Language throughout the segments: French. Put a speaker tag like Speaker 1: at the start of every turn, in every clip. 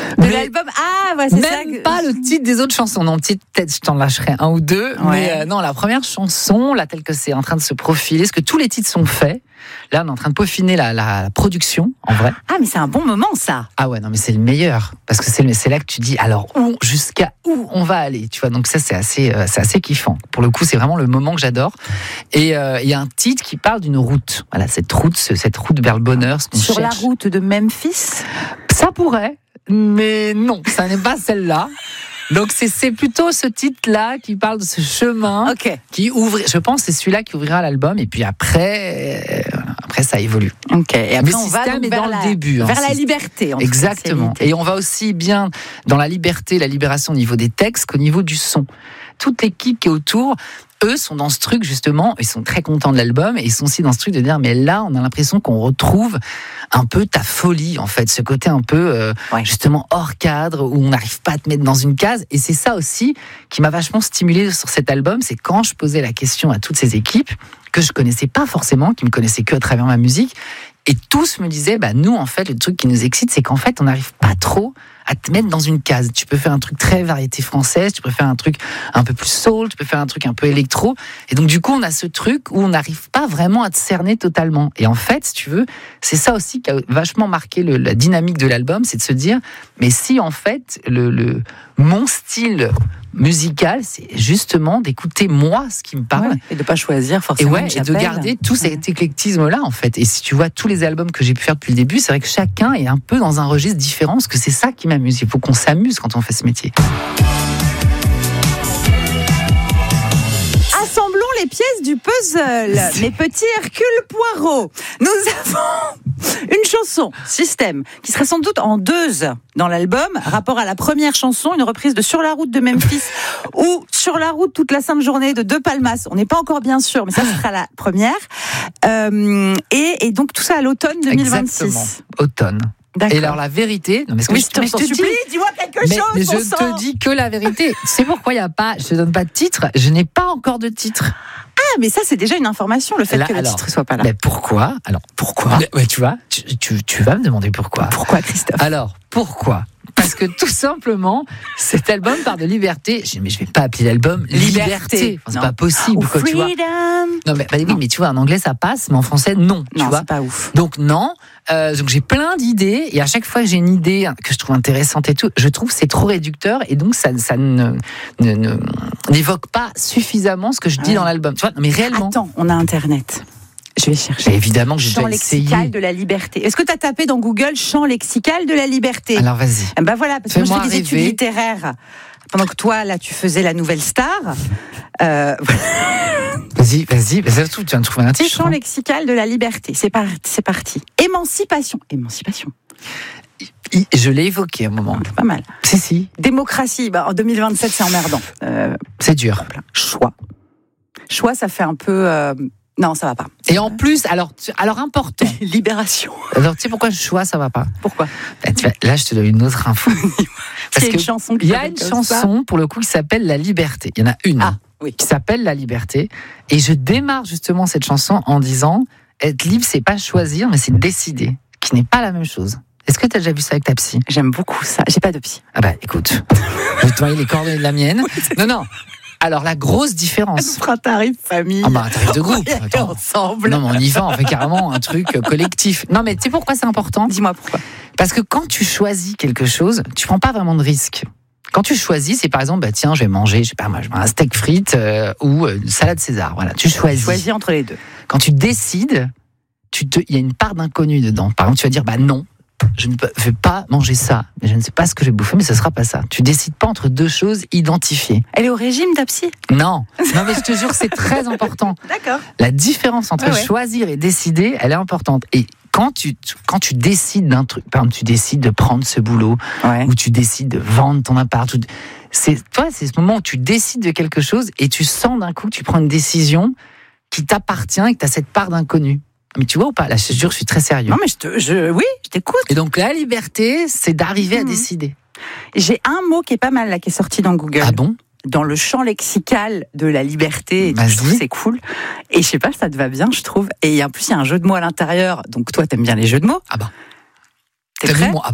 Speaker 1: De l'album. Ah, ouais, c'est ça.
Speaker 2: Même pas le titre des autres chansons. Non, peut-être je t'en lâcherai un ou deux.
Speaker 1: Ouais.
Speaker 2: Mais non, la première chanson, là, telle que c'est en train de se profiler, parce que tous les titres sont faits. Là, on est en train de peaufiner la production, en vrai.
Speaker 1: Ah, mais c'est un bon moment, ça.
Speaker 2: Ah ouais, non, mais c'est le meilleur. Parce que c'est là que tu dis, alors, jusqu'à où on va aller, tu vois. Donc ça, c'est assez kiffant. Pour le coup, c'est vraiment le moment que j'adore. Et il y a un titre qui parle d'une route. Voilà, cette route vers le bonheur, ce qu'on
Speaker 1: Sur
Speaker 2: cherche.
Speaker 1: la route de Memphis.
Speaker 2: Ça pourrait, mais non, ça n'est pas celle-là. Donc c'est plutôt ce titre-là qui parle de ce chemin qui ouvre. Je pense que c'est celui-là qui ouvrira l'album. Et puis après ça évolue.
Speaker 1: Ok. Et après
Speaker 2: le
Speaker 1: on va
Speaker 2: système
Speaker 1: donc
Speaker 2: est dans le début.
Speaker 1: Vers la liberté.
Speaker 2: Exactement. Et on va aussi bien dans la liberté, la libération au niveau des textes qu'au niveau du son. Toute l'équipe qui est autour. Eux sont dans ce truc justement, ils sont très contents de l'album et ils sont aussi dans ce truc de dire mais là on a l'impression qu'on retrouve un peu ta folie en fait, ce côté un peu justement hors cadre où on n'arrive pas à te mettre dans une case et c'est ça aussi qui m'a vachement stimulé sur cet album, c'est quand je posais la question à toutes ces équipes que je connaissais pas forcément, qui me connaissaient que à travers ma musique et tous me disaient nous en fait le truc qui nous excite c'est qu'en fait on n'arrive pas trop à te mettre dans une case. Tu peux faire un truc très variété française, tu peux faire un truc un peu plus soul, tu peux faire un truc un peu électro. Et donc, du coup, on a ce truc où on n'arrive pas vraiment à te cerner totalement. Et en fait, si tu veux, c'est ça aussi qui a vachement marqué la dynamique de l'album, c'est de se dire, mais si en fait, mon style musical, c'est justement d'écouter moi ce qui me parle.
Speaker 1: Et de pas choisir forcément.
Speaker 2: Et de garder tout cet éclectisme-là, en fait. Et si tu vois tous les albums que j'ai pu faire depuis le début, c'est vrai que chacun est un peu dans un registre différent, parce que c'est ça qui m'amuse. Il faut qu'on s'amuse quand on fait ce métier.
Speaker 1: Assemblons les pièces du puzzle. Mes petits Hercule Poirot. Nous avons une chanson, Système, qui sera sans doute en 2 dans l'album. Rapport à la première chanson, une reprise de Sur la route de Memphis ou Sur la route toute la sainte journée de De Palmas. On n'est pas encore bien sûr, mais ça sera la première. Et donc tout ça à l'automne 2026.
Speaker 2: Exactement, automne.
Speaker 1: D'accord.
Speaker 2: Et alors la vérité, non mais ce que
Speaker 1: oui,
Speaker 2: je te dis,
Speaker 1: dis-moi quelque chose.
Speaker 2: Mais je ne te dis que la vérité. C'est pourquoi il y a pas, je te donne pas de titre. Je n'ai pas encore de titre.
Speaker 1: Ah, mais ça c'est déjà une information, le fait que le titre soit pas là.
Speaker 2: Mais pourquoi ? Alors pourquoi ? Ouais, tu vois, tu vas me demander pourquoi.
Speaker 1: Pourquoi, Christophe ?
Speaker 2: Alors pourquoi ? Parce que tout simplement, cet album parle de liberté. Mais je vais pas appeler l'album Liberté. Enfin, c'est pas possible, quoi, tu vois. Non, mais oui, mais tu vois, en anglais ça passe, mais en français non. Tu vois,
Speaker 1: c'est pas ouf.
Speaker 2: Donc non. Donc j'ai plein d'idées et à chaque fois que j'ai une idée que je trouve intéressante et tout, je trouve que c'est trop réducteur et donc ça n'évoque pas suffisamment ce que je dis dans l'album. Tu vois, non, mais réellement.
Speaker 1: Attends, on a Internet. Je vais chercher.
Speaker 2: Mais évidemment que j'ai
Speaker 1: champ
Speaker 2: déjà essayé.
Speaker 1: lexical de la liberté. Est-ce que tu as tapé dans Google champ lexical de la liberté ?
Speaker 2: Alors vas-y.
Speaker 1: Ben voilà, parce que moi je fais des études littéraires. Pendant que toi, là, tu faisais la nouvelle star.
Speaker 2: Vas-y. Mais ça se trouve, tu viens de trouver un titre.
Speaker 1: Champ lexical de la liberté. C'est parti. Émancipation.
Speaker 2: Je l'ai évoqué à un moment.
Speaker 1: C'est pas mal.
Speaker 2: Si.
Speaker 1: Démocratie. En 2027, c'est emmerdant.
Speaker 2: C'est dur.
Speaker 1: Choix, ça fait un peu... Non, ça va pas.
Speaker 2: Et en plus, alors important.
Speaker 1: Libération.
Speaker 2: Alors, tu sais pourquoi choix, ça va pas ?
Speaker 1: Pourquoi ?
Speaker 2: Là, je te donne une autre info.
Speaker 1: Parce qu'il y a une chanson
Speaker 2: il y a une chanson, pour le coup, qui s'appelle La Liberté. Il y en a une qui s'appelle La Liberté. Et je démarre justement cette chanson en disant être libre, c'est pas choisir, mais c'est décider, qui n'est pas la même chose. Est-ce que tu as déjà vu ça avec ta psy ?
Speaker 1: J'aime beaucoup ça. J'ai pas de psy.
Speaker 2: Ah bah, écoute, je vais te donner les coordonnées de la mienne. Non. Alors, la grosse différence.
Speaker 1: On fera un tarif famille.
Speaker 2: Ah bah, un tarif de groupe.
Speaker 1: Ensemble.
Speaker 2: Non, mais on y va, on fait carrément un truc collectif. Non, mais tu sais pourquoi c'est important ?
Speaker 1: Dis-moi pourquoi.
Speaker 2: Parce que quand tu choisis quelque chose, tu prends pas vraiment de risque. Quand tu choisis, c'est par exemple, tiens, je vais manger, je sais pas, un steak frites ou une salade César. Voilà, tu choisis.
Speaker 1: Choisis entre les deux.
Speaker 2: Quand tu décides, il y a une part d'inconnu dedans. Par exemple, tu vas dire, non. Je ne vais pas manger ça, mais je ne sais pas ce que je vais bouffer, mais ce sera pas ça. Tu décides pas entre deux choses identifiées.
Speaker 1: Elle est au régime, ta psy ?
Speaker 2: Non, mais je te jure, c'est très important.
Speaker 1: D'accord.
Speaker 2: La différence entre choisir et décider, elle est importante. Et quand tu décides d'un truc, par exemple, tu décides de prendre ce boulot, ou tu décides de vendre ton appart, c'est ce moment où tu décides de quelque chose et tu sens d'un coup que tu prends une décision qui t'appartient et que tu as cette part d'inconnu. Mais tu vois ou pas ? Là, je te jure, je suis très sérieux.
Speaker 1: Non, mais oui, je t'écoute.
Speaker 2: Et donc, la liberté, c'est d'arriver à décider.
Speaker 1: J'ai un mot qui est pas mal, là, qui est sorti dans Google.
Speaker 2: Ah bon ?
Speaker 1: Dans le champ lexical de la liberté. Je trouve c'est cool. Et je sais pas, ça te va bien, je trouve. Et en plus, il y a un jeu de mots à l'intérieur. Donc, toi, t'aimes bien les jeux de mots.
Speaker 2: Ah bah.
Speaker 1: T'es prêt ?
Speaker 2: Ah bah.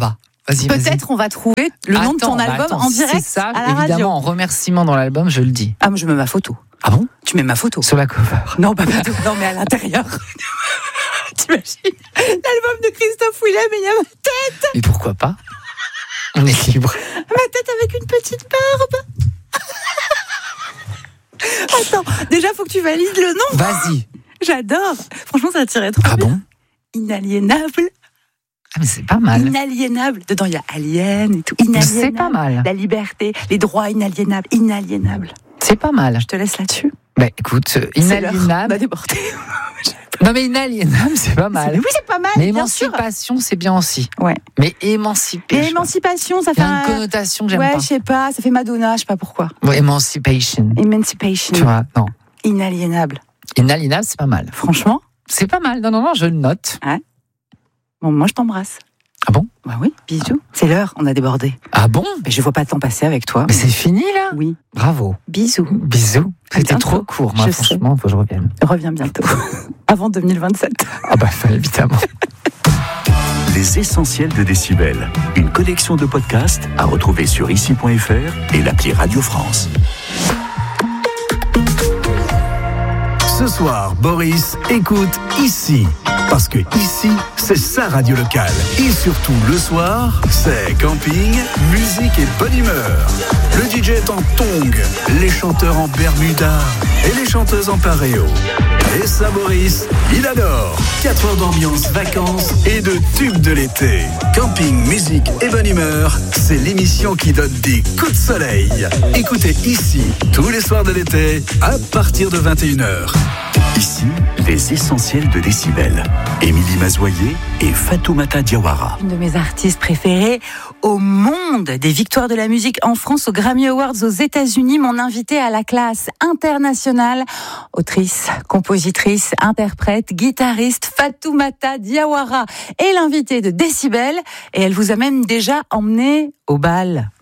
Speaker 2: Vas-y.
Speaker 1: Peut-être on va trouver le nom de ton album en direct
Speaker 2: c'est ça,
Speaker 1: à la radio.
Speaker 2: évidemment, en remerciement dans l'album, je le dis.
Speaker 1: Ah, moi je mets ma photo.
Speaker 2: Ah bon?
Speaker 1: Tu mets ma photo.
Speaker 2: Sur la cover.
Speaker 1: Non, pas partout. Non, mais à l'intérieur. T'imagines l'album de Christophe Willem et il y a ma tête.
Speaker 2: Mais pourquoi pas? On est libre.
Speaker 1: Ma tête avec une petite barbe. Attends, déjà faut que tu valides le nom.
Speaker 2: Vas-y.
Speaker 1: J'adore. Franchement, ça tirait trop
Speaker 2: Ah
Speaker 1: bien.
Speaker 2: bon?
Speaker 1: Inaliénable.
Speaker 2: Ah, mais c'est pas mal.
Speaker 1: Inaliénable. Dedans, il y a alien et tout. Inaliénable.
Speaker 2: C'est pas mal.
Speaker 1: La liberté, les droits inaliénables. Inaliénable.
Speaker 2: C'est pas mal.
Speaker 1: Je te laisse là-dessus.
Speaker 2: Bah écoute,
Speaker 1: C'est l'heure.
Speaker 2: inaliénable.
Speaker 1: M'a débordé.
Speaker 2: Non mais inaliénable, c'est pas mal.
Speaker 1: Oui, c'est pas mal.
Speaker 2: Mais
Speaker 1: bien sûr.
Speaker 2: émancipation, c'est bien aussi.
Speaker 1: Ouais.
Speaker 2: Mais émancipé.
Speaker 1: Et émancipation, ça
Speaker 2: Il
Speaker 1: fait
Speaker 2: y a une connotation que j'aime
Speaker 1: ouais,
Speaker 2: pas.
Speaker 1: je sais pas, ça fait Madonna, je sais pas pourquoi.
Speaker 2: Ouais, emancipation.
Speaker 1: Emancipation.
Speaker 2: Tu vois, non.
Speaker 1: Inaliénable.
Speaker 2: Inaliénable, c'est pas mal.
Speaker 1: Franchement.
Speaker 2: C'est pas mal. Non, je le note.
Speaker 1: Bon, moi je t'embrasse.
Speaker 2: Ah bon?
Speaker 1: Bah oui, bisous. C'est l'heure, on a débordé.
Speaker 2: Ah bon?
Speaker 1: Mais je vois pas le temps passer avec toi.
Speaker 2: Mais c'est fini là?
Speaker 1: Oui.
Speaker 2: Bravo.
Speaker 1: Bisous.
Speaker 2: Bisous. C'était
Speaker 1: bientôt.
Speaker 2: trop court, moi,
Speaker 1: Je
Speaker 2: franchement, faut que je revienne.
Speaker 1: Reviens bientôt. Avant 2027.
Speaker 2: Ah bah, évidemment.
Speaker 3: Les essentiels de Décibel. Une collection de podcasts à retrouver sur ici.fr et l'appli Radio France. Ce soir, Boris écoute Ici. Parce que ici, c'est sa radio locale. Et surtout, le soir, c'est camping, musique et bonne humeur. Le DJ est en tongs, les chanteurs en bermuda et les chanteuses en paréo. Et ça, Boris, il adore. 4 heures d'ambiance, vacances et de tubes de l'été. Camping, musique et bonne humeur, c'est l'émission qui donne des coups de soleil. Écoutez Ici, tous les soirs de l'été, à partir de 21h. Ici, les essentiels de Décibel. Émilie Mazoyer et Fatoumata Diawara.
Speaker 1: Une de mes artistes préférées au monde, des victoires de la musique en France, aux Grammy Awards aux États-Unis, mon invitée à la classe internationale, autrice, compositrice, interprète, guitariste, Fatoumata Diawara est l'invitée de Décibel et elle vous a même déjà emmené au bal.